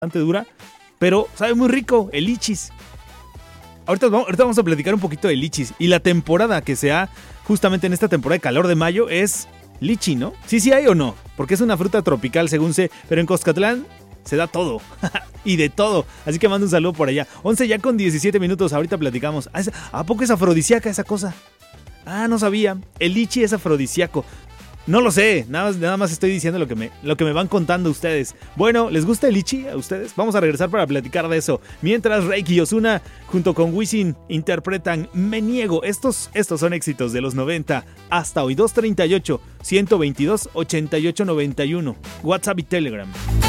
bastante dura, pero sabe muy rico, el lichis. Ahorita vamos a platicar un poquito de lichis. Y la temporada que se da justamente en esta temporada de calor de mayo es lichi, ¿no? Sí hay o no, porque es una fruta tropical según sé, pero en Cuscatlán se da todo, y de todo, así que mando un saludo por allá. 11 ya con 17 minutos, ahorita platicamos. ¿A poco es afrodisíaca esa cosa? Ah, no sabía, el lichi es afrodisíaco. No lo sé, nada más estoy diciendo lo que me van contando ustedes. Bueno, ¿les gusta el lichi a ustedes? Vamos a regresar para platicar de eso. Mientras Reiki y Ozuna junto con Wisin interpretan Me Niego. Estos son éxitos de los 90 hasta hoy. 238 122 88 91. WhatsApp y Telegram.